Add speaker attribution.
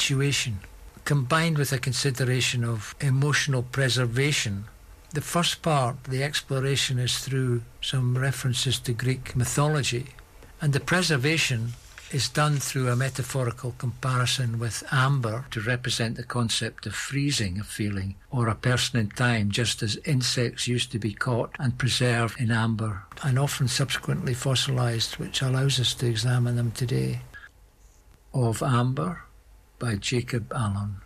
Speaker 1: habituation, combined with a consideration of emotional preservation. The first part, the exploration, is through some references to Greek mythology, and the preservation is done through a metaphorical comparison with amber to represent the concept of freezing a feeling or a person in time, just as insects used to be caught and preserved in amber and often subsequently fossilized, which allows us to examine them today. Of Amber by Jacob Allen.